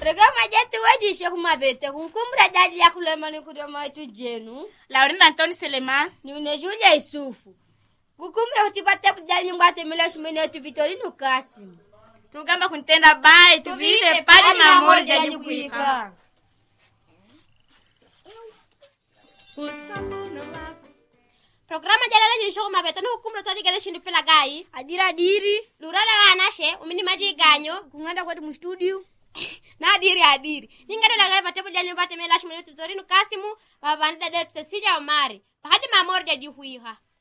Rega majeti wajishe kumavete kunkumbra jadi ya kulemani kudoma itu jenu. Laurina Antoni Seleman. Ni une Julia Isufu. Kukumbra kutipate kujali mbate mila shumene tu Vitorino Kasim. Tugamba kuntenda bai tubite pali mamori jadi kuika. Programa jalala jisho kumavete no kukumbra tadi gale shindu pela gai. Adira diri. Lurala wanashe umini maji ganyo. Kunganda kwa mu studio. Na adiri. Ningado la gai patepo jali mbate mila shumene tu Vitorino Kasimu. Babanda det Cecilia Omari. Pahadi mamori jadi kuika.